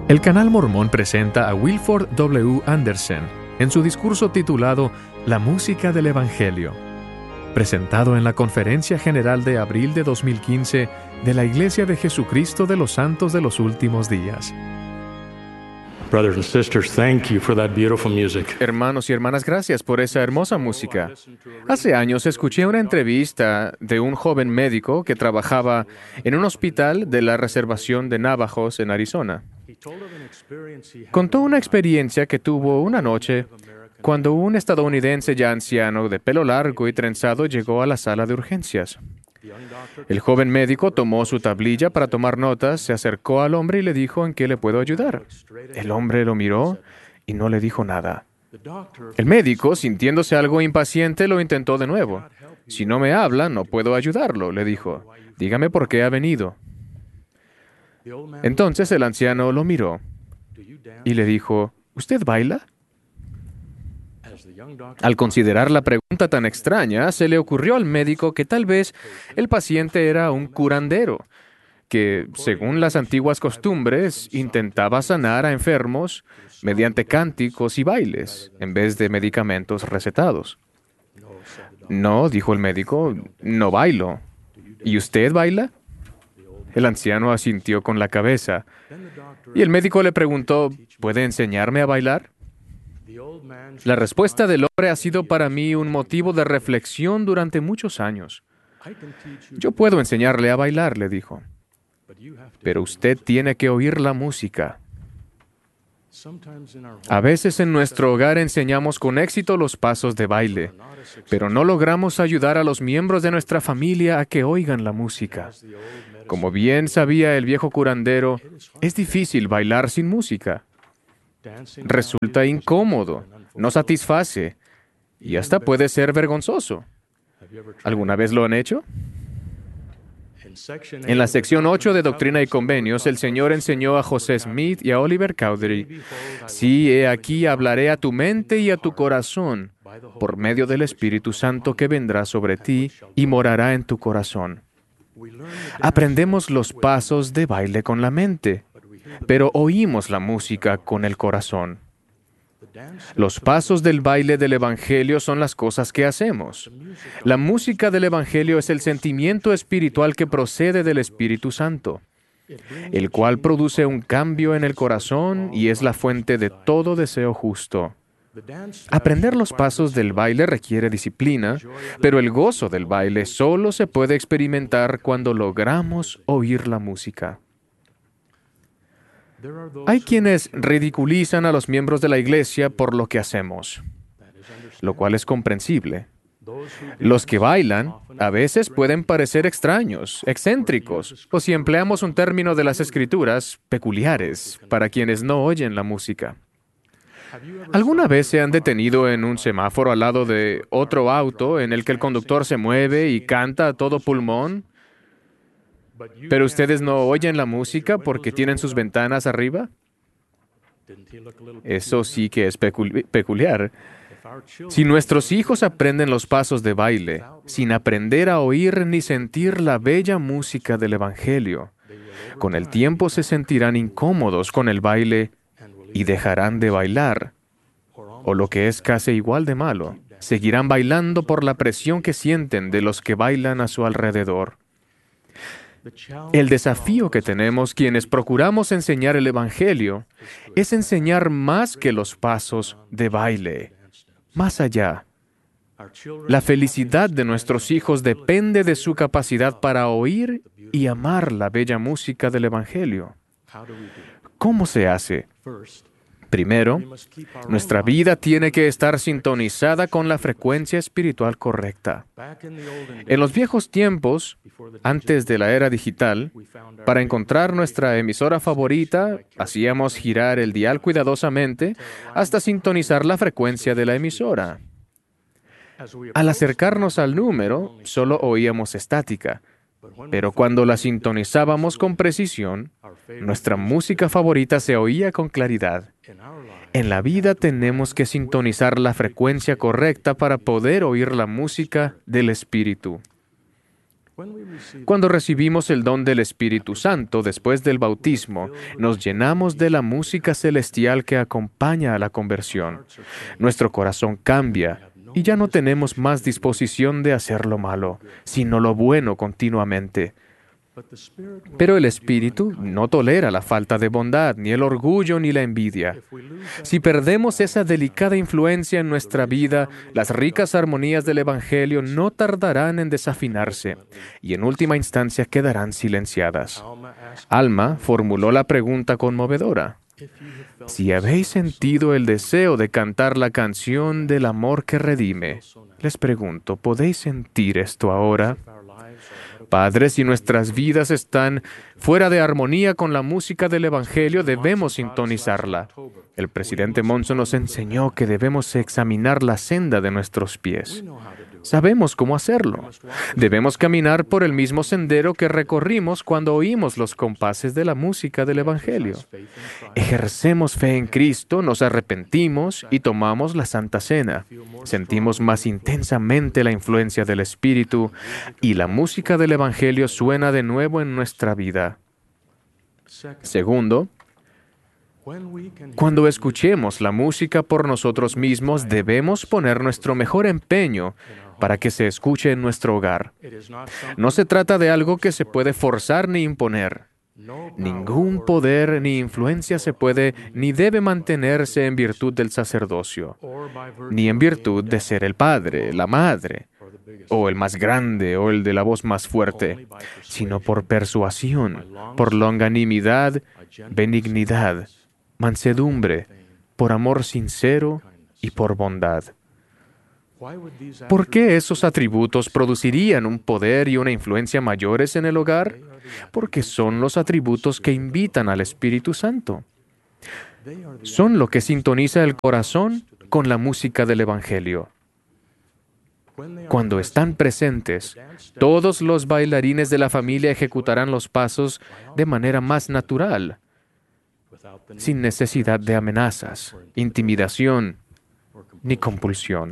El Canal Mormón presenta a Wilford W. Anderson en su discurso titulado La música del Evangelio, presentado en la Conferencia General de abril de 2015 de la Iglesia de Jesucristo de los Santos de los Últimos Días. Brothers and sisters, thank you for that beautiful music. Hermanos y hermanas, gracias por esa hermosa música. Hace años escuché una entrevista de un joven médico que trabajaba en un hospital de la reservación de Navajos en Arizona. Contó una experiencia que tuvo una noche cuando un estadounidense ya anciano de pelo largo y trenzado llegó a la sala de urgencias. El joven médico tomó su tablilla para tomar notas, se acercó al hombre y le dijo: ¿en qué le puedo ayudar? El hombre lo miró y no le dijo nada. El médico, sintiéndose algo impaciente, lo intentó de nuevo. Si no me habla, no puedo ayudarlo, le dijo. Dígame por qué ha venido. Entonces el anciano lo miró y le dijo: ¿usted baila? Al considerar la pregunta tan extraña, se le ocurrió al médico que tal vez el paciente era un curandero, que, según las antiguas costumbres, intentaba sanar a enfermos mediante cánticos y bailes, en vez de medicamentos recetados. No, dijo el médico, no bailo. ¿Y usted baila? El anciano asintió con la cabeza, y el médico le preguntó: ¿puede enseñarme a bailar? La respuesta del hombre ha sido para mí un motivo de reflexión durante muchos años. Yo puedo enseñarle a bailar, le dijo, pero usted tiene que oír la música. A veces en nuestro hogar enseñamos con éxito los pasos de baile, pero no logramos ayudar a los miembros de nuestra familia a que oigan la música. Como bien sabía el viejo curandero, es difícil bailar sin música. Resulta incómodo, no satisface y hasta puede ser vergonzoso. ¿Alguna vez lo han hecho? En la sección 8 de Doctrina y Convenios, el Señor enseñó a José Smith y a Oliver Cowdery: sí, he aquí hablaré a tu mente y a tu corazón por medio del Espíritu Santo que vendrá sobre ti y morará en tu corazón. Aprendemos los pasos de baile con la mente, pero oímos la música con el corazón. Los pasos del baile del Evangelio son las cosas que hacemos. La música del Evangelio es el sentimiento espiritual que procede del Espíritu Santo, el cual produce un cambio en el corazón y es la fuente de todo deseo justo. Aprender los pasos del baile requiere disciplina, pero el gozo del baile solo se puede experimentar cuando logramos oír la música. Hay quienes ridiculizan a los miembros de la iglesia por lo que hacemos, lo cual es comprensible. Los que bailan a veces pueden parecer extraños, excéntricos, o si empleamos un término de las Escrituras, peculiares, para quienes no oyen la música. ¿Alguna vez se han detenido en un semáforo al lado de otro auto en el que el conductor se mueve y canta a todo pulmón, pero ustedes no oyen la música porque tienen sus ventanas arriba? Eso sí que es peculiar. Si nuestros hijos aprenden los pasos de baile sin aprender a oír ni sentir la bella música del Evangelio, con el tiempo se sentirán incómodos con el baile y dejarán de bailar. O lo que es casi igual de malo, seguirán bailando por la presión que sienten de los que bailan a su alrededor. El desafío que tenemos quienes procuramos enseñar el Evangelio es enseñar más que los pasos de baile, más allá. La felicidad de nuestros hijos depende de su capacidad para oír y amar la bella música del Evangelio. ¿Cómo se hace? Primero, nuestra vida tiene que estar sintonizada con la frecuencia espiritual correcta. En los viejos tiempos, antes de la era digital, para encontrar nuestra emisora favorita, hacíamos girar el dial cuidadosamente hasta sintonizar la frecuencia de la emisora. Al acercarnos al número, solo oíamos estática, pero cuando la sintonizábamos con precisión, nuestra música favorita se oía con claridad. En la vida tenemos que sintonizar la frecuencia correcta para poder oír la música del Espíritu. Cuando recibimos el don del Espíritu Santo después del bautismo, nos llenamos de la música celestial que acompaña a la conversión. Nuestro corazón cambia y ya no tenemos más disposición de hacer lo malo, sino lo bueno continuamente. Pero el Espíritu no tolera la falta de bondad, ni el orgullo, ni la envidia. Si perdemos esa delicada influencia en nuestra vida, las ricas armonías del Evangelio no tardarán en desafinarse y en última instancia quedarán silenciadas. Alma formuló la pregunta conmovedora: si habéis sentido el deseo de cantar la canción del amor que redime, les pregunto, ¿podéis sentir esto ahora? Padre, si nuestras vidas están fuera de armonía con la música del Evangelio, debemos sintonizarla. El presidente Monson nos enseñó que debemos examinar la senda de nuestros pies. Sabemos cómo hacerlo. Debemos caminar por el mismo sendero que recorrimos cuando oímos los compases de la música del Evangelio. Ejercemos fe en Cristo, nos arrepentimos y tomamos la Santa Cena. Sentimos más intensamente la influencia del Espíritu y la música del Evangelio suena de nuevo en nuestra vida. Segundo, cuando escuchemos la música por nosotros mismos, debemos poner nuestro mejor empeño para que se escuche en nuestro hogar. No se trata de algo que se puede forzar ni imponer. Ningún poder ni influencia se puede ni debe mantenerse en virtud del sacerdocio, ni en virtud de ser el padre, la madre, o el más grande, o el de la voz más fuerte, sino por persuasión, por longanimidad, benignidad, mansedumbre, por amor sincero y por bondad. ¿Por qué esos atributos producirían un poder y una influencia mayores en el hogar? Porque son los atributos que invitan al Espíritu Santo. Son lo que sintoniza el corazón con la música del Evangelio. Cuando están presentes, todos los bailarines de la familia ejecutarán los pasos de manera más natural, sin necesidad de amenazas, intimidación ni compulsión.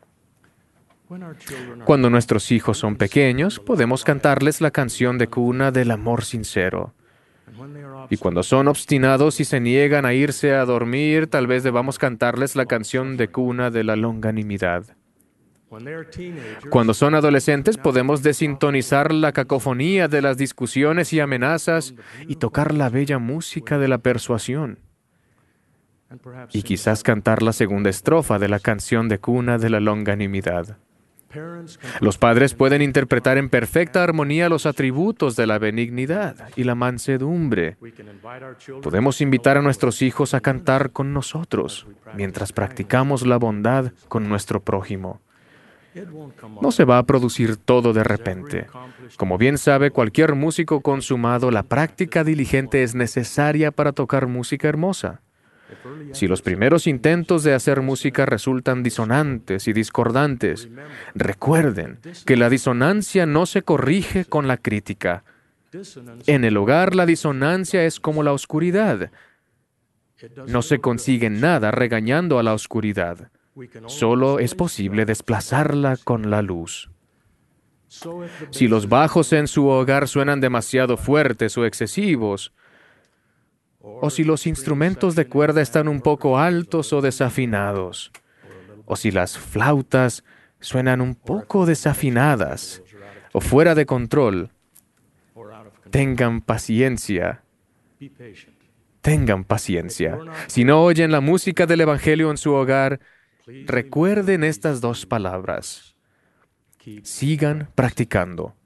Cuando nuestros hijos son pequeños, podemos cantarles la canción de cuna del amor sincero. Y cuando son obstinados y se niegan a irse a dormir, tal vez debamos cantarles la canción de cuna de la longanimidad. Cuando son adolescentes, podemos desintonizar la cacofonía de las discusiones y amenazas y tocar la bella música de la persuasión. Y quizás cantar la segunda estrofa de la canción de cuna de la longanimidad. Los padres pueden interpretar en perfecta armonía los atributos de la benignidad y la mansedumbre. Podemos invitar a nuestros hijos a cantar con nosotros mientras practicamos la bondad con nuestro prójimo. No se va a producir todo de repente. Como bien sabe cualquier músico consumado, la práctica diligente es necesaria para tocar música hermosa. Si los primeros intentos de hacer música resultan disonantes y discordantes, recuerden que la disonancia no se corrige con la crítica. En el hogar la disonancia es como la oscuridad. No se consigue nada regañando a la oscuridad. Solo es posible desplazarla con la luz. Si los bajos en su hogar suenan demasiado fuertes o excesivos, o si los instrumentos de cuerda están un poco altos o desafinados, o si las flautas suenan un poco desafinadas o fuera de control, tengan paciencia. Tengan paciencia. Si no oyen la música del Evangelio en su hogar, recuerden estas dos palabras. Sigan practicando.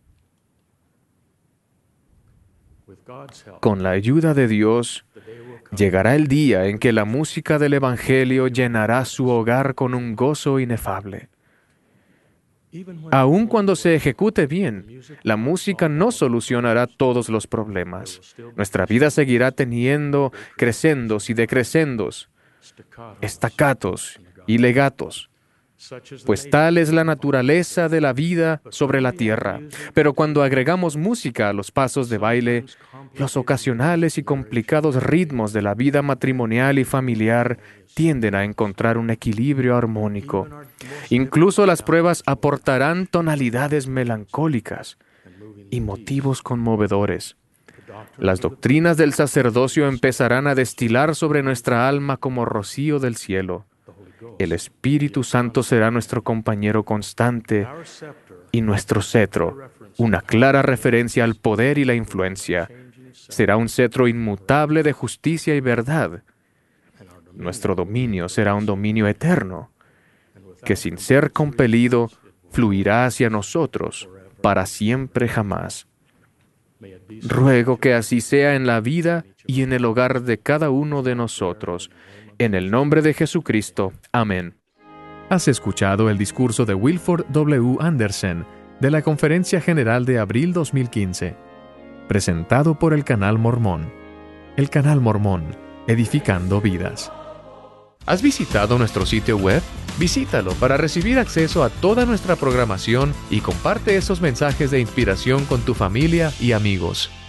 Con la ayuda de Dios, llegará el día en que la música del Evangelio llenará su hogar con un gozo inefable. Aun cuando se ejecute bien, la música no solucionará todos los problemas. Nuestra vida seguirá teniendo crescendos y decrescendos, staccatos y legatos, pues tal es la naturaleza de la vida sobre la tierra. Pero cuando agregamos música a los pasos de baile, los ocasionales y complicados ritmos de la vida matrimonial y familiar tienden a encontrar un equilibrio armónico. Incluso las pruebas aportarán tonalidades melancólicas y motivos conmovedores. Las doctrinas del sacerdocio empezarán a destilar sobre nuestra alma como rocío del cielo. El Espíritu Santo será nuestro compañero constante y nuestro cetro, una clara referencia al poder y la influencia. Será un cetro inmutable de justicia y verdad. Nuestro dominio será un dominio eterno, que sin ser compelido, fluirá hacia nosotros para siempre jamás. Ruego que así sea en la vida y en el hogar de cada uno de nosotros. En el nombre de Jesucristo. Amén. Has escuchado el discurso de Wilford W. Andersen de la Conferencia General de abril 2015, presentado por el Canal Mormón. El Canal Mormón, edificando vidas. ¿Has visitado nuestro sitio web? Visítalo para recibir acceso a toda nuestra programación y comparte esos mensajes de inspiración con tu familia y amigos.